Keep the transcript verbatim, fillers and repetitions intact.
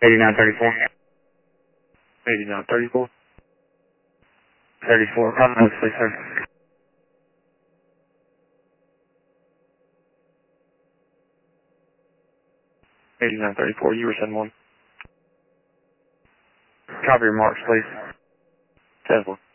eighty-nine thirty-four. eighty-nine thirty-four. thirty-four, Providence, please, sir. eighty-nine thirty-four, you were ten one. Copy your marks, please. ten one.